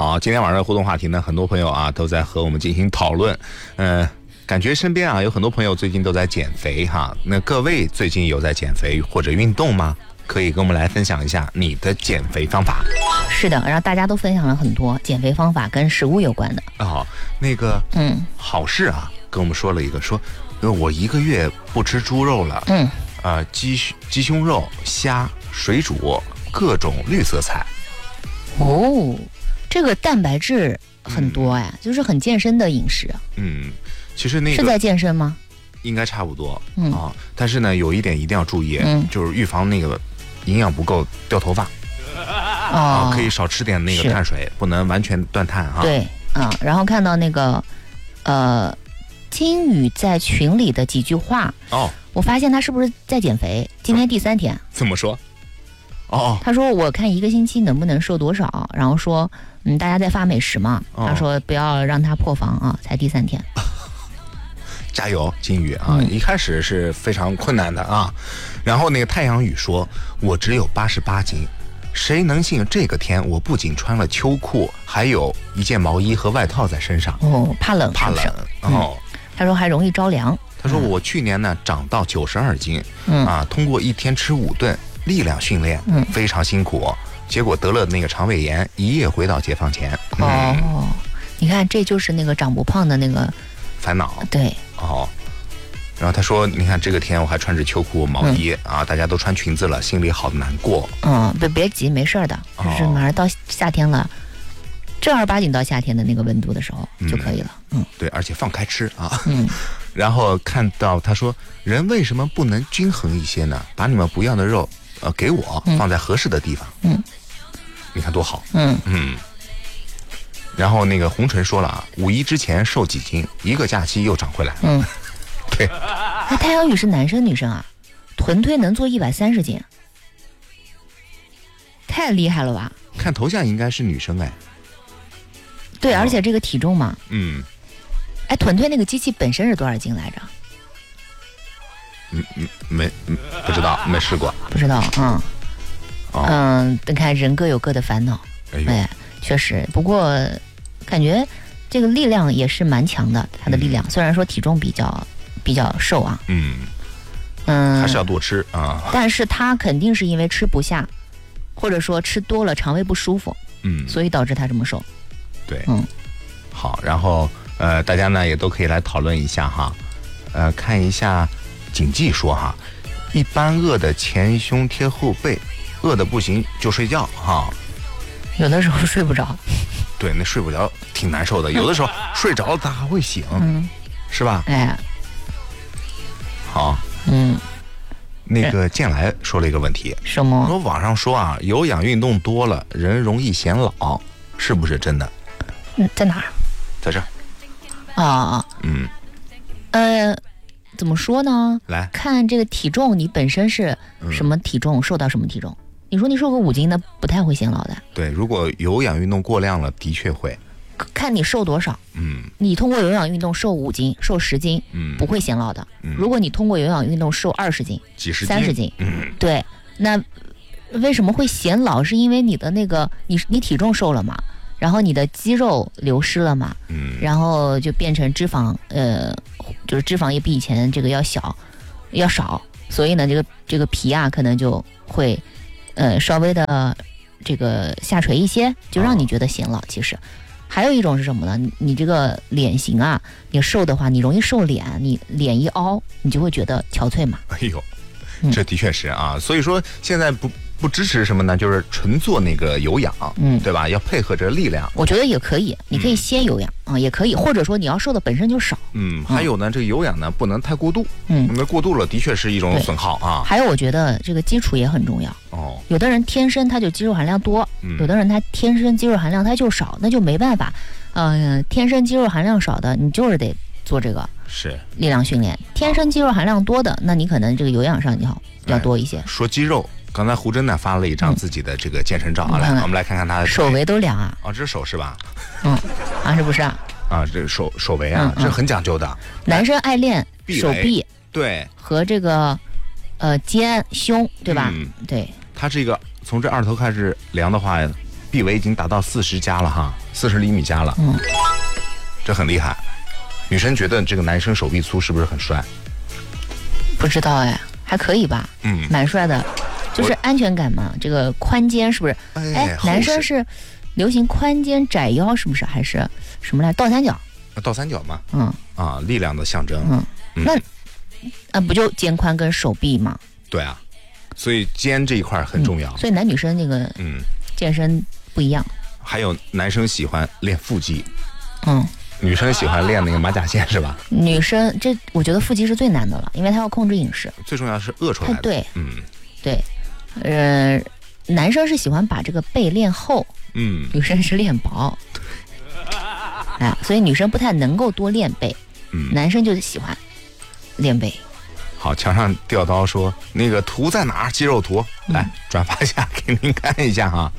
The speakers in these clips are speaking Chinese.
好，今天晚上的互动话题呢，很多朋友啊都在和我们进行讨论。感觉身边啊有很多朋友最近都在减肥哈。那各位最近有在减肥或者运动吗？可以跟我们来分享一下你的减肥方法。 是的，然后大家都分享了很多减肥方法跟食物有关的。 那个好事啊跟我们说了一个，说我1个月不吃猪肉了。鸡胸肉、虾、水煮各种绿色菜。 这个蛋白质很多呀，就是很健身的饮食。 其实那个是在健身吗？ 应该差不多但是呢，有一点一定要注意，就是预防那个营养不够掉头发。可以少吃点那个碳水，不能完全断碳啊。 对然后看到那个金宇在群里的几句话我发现他是不是在减肥？今天第3天。 怎么说？ 他说我看1个星期能不能瘦多少，然后说大家在发美食嘛，他说不要让他破防啊，才第3天。 加油，金宇啊！一开始是非常困难的啊。然后那个太阳雨说，我只有88斤，谁能信这个天我不仅穿了秋裤，还有一件毛衣和外套在身上。 怕冷。他说还容易着凉。 他说我去年呢长到92斤通过1天吃5顿力量训练非常辛苦，结果得了那个肠胃炎，一夜回到解放前。 你看这就是那个长不胖的那个烦恼。 对。 然后他说你看这个天我还穿着秋裤毛衣大家都穿裙子了，心里好难过。 别急，没事的，就是马上到夏天了，正儿八经到夏天的那个温度的时候就可以了。 对，而且放开吃啊。然后看到他说，人为什么不能均衡一些呢？把你们不要的肉给我放在合适的地方。你看多好。然后那个红尘说了5·1之前瘦几斤，1个假期又长回来了。对。 那太阳雨是男生女生啊？臀推能做130斤，太厉害了吧？ 看头像应该是女生哎。 对，而且这个体重嘛。臀推那个机器本身是多少斤来着？ 不知道，没试过。 不知道你看人各有各的烦恼。确实，不过感觉这个力量也是蛮强的，他的力量虽然说体重比较瘦啊。 还是要多吃但是他肯定是因为吃不下，或者说吃多了肠胃不舒服，所以导致他这么瘦。 对。好，然后大家呢也都可以来讨论一下哈。看一下谨记说哈，一般饿的前胸贴后背，饿的不行就睡觉哈。 有的时候睡不着。 对，那睡不着挺难受的，有的时候睡着了他还会醒。是吧？好。那个建来说了一个问题。 什么？ 说网上说有氧运动多了人容易显老，是不是真的？ 在哪儿？ 在这儿。 怎么说呢？ 来看这个体重，你本身是什么体重，瘦到什么体重。你说你瘦个5斤，那不太会显老的。 对，如果有氧运动过量了，的确会。 看你瘦多少。你通过有氧运动瘦5斤、瘦10斤，不会显老的。如果你通过有氧运动瘦20斤、 几十斤、 30斤，对，那为什么会显老？是因为你的那个你体重瘦了嘛，然后你的肌肉流失了嘛，然后就变成脂肪，就是脂肪也比以前这个要少，所以呢，这个皮可能就会稍微的这个下垂一些，就让你觉得显老。其实还有一种是什么呢？你这个脸型你瘦的话，你容易瘦脸，你脸一凹，你就会觉得憔悴嘛。 这的确是所以说现在不支持什么呢？就是纯做那个有氧，对吧？要配合着力量。 我觉得也可以，你可以先有氧也可以，或者说你要瘦的本身就少。 还有呢，这个有氧呢不能太过度，因为过度了的确是一种损耗还有我觉得这个基础也很重要。有的人天生他就肌肉含量多，有的人他天生肌肉含量他就少，那就没办法。天生肌肉含量少的，你就是得做这个是力量训练。天生肌肉含量多的，那你可能这个有氧上要多一些。 说肌肉。刚才胡真呢发了一张自己的这个健身照来，我们来看看他的手围都量这是手是吧？ 是不是这手围这很讲究的。 男生爱练手臂， 对， 和这个肩胸，对吧？对。 他这个从这2头开始量的话， 臂围已经达到40加了哈，40厘米加了，这很厉害。女生觉得这个男生手臂粗是不是很帅？ 不知道哎，还可以吧，蛮帅的，就是安全感嘛。这个宽肩是不是？哎，男生是流行宽肩窄腰，是不是？还是什么来？倒三角？ 倒三角嘛，力量的象征。 那不就肩宽跟手臂吗？ 对啊，所以肩这一块很重要。 所以男女生那个健身不一样。 还有男生喜欢练腹肌，女生喜欢练那个马甲线是吧？ 女生我觉得腹肌是最难的了，因为她要控制饮食， 最重要是饿出来的。 对，对，男生是喜欢把这个背练厚，女生是练薄，哎，所以女生不太能够多练背，男生就喜欢练背。 好，墙上吊刀说那个图在哪儿？肌肉图，来转发一下给您看一下哈。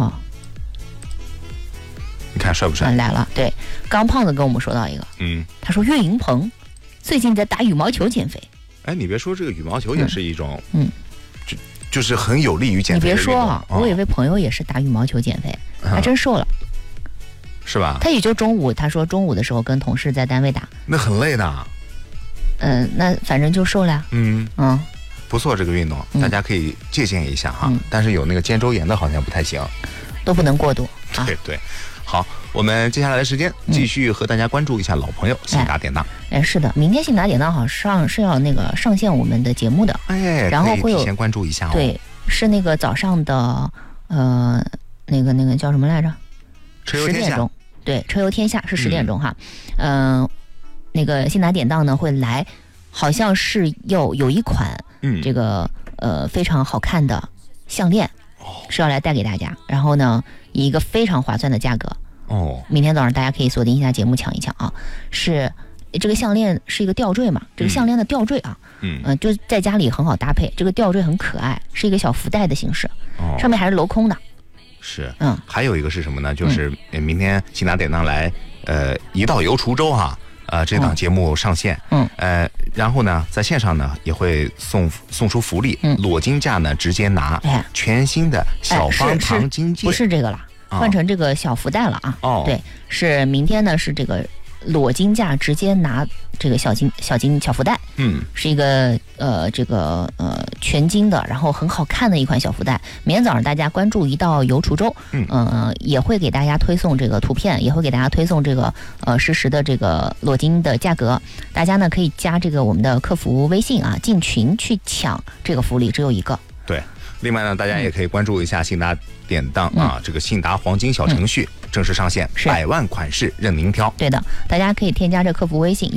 你看帅不帅？ 来了，对，刚胖子跟我们说到一个，他说岳云鹏最近在打羽毛球减肥。 哎，你别说，这个羽毛球也是一种，就是很有利于减肥的运动。 你别说啊，我有一位朋友也是打羽毛球减肥，还真瘦了， 是吧？ 他也就中午，他说中午的时候跟同事在单位打， 那很累的。 那反正就瘦了呀。 不错，这个运动大家可以借鉴一下哈。但是有那个肩周炎的好像不太行， 都不能过度。 对。好，我们接下来的时间继续和大家关注一下老朋友信达典当。 是的，明天信达典当好像是要那个上线我们的节目的，然后会有提前关注一下哦。 对，是那个早上的那个叫什么来着？10点钟。对，车游天下是10点钟哈。那个信达典当呢会来，好像是有一款这个非常好看的项链是要来带给大家，然后呢以一个非常划算的价格。明天早上大家可以锁定一下节目抢一抢啊！是这个项链是一个吊坠嘛？这个项链的吊坠啊，就在家里很好搭配。这个吊坠很可爱，是一个小福袋的形式，上面还是镂空的。 是，还有一个是什么呢？就是明天信达典当来，一道游滁州哈，这档节目上线，然后呢，在线上呢也会送出福利，裸金价呢直接拿，全新的小方糖金戒， 不是这个了。换成这个小福袋了啊！对，是明天呢是这个裸金价直接拿这个小福袋，是一个全金的，然后很好看的一款小福袋。明天早上大家关注一道游滁州，也会给大家推送这个图片，也会给大家推送这个实时的这个裸金的价格。大家呢可以加这个我们的客服微信啊，进群去抢这个福利，只有一个。 对。另外呢，大家也可以关注一下信达典当这个信达黄金小程序正式上线，100万款式任您挑。 对的，大家可以添加这客服微信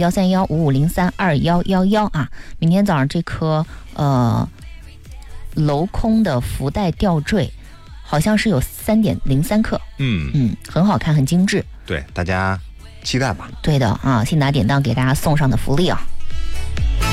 13155032111啊。明天早上这颗镂空的福袋吊坠，好像是有3.03克，很好看，很精致。 对，大家期待吧。 对的啊，信达典当给大家送上的福利啊。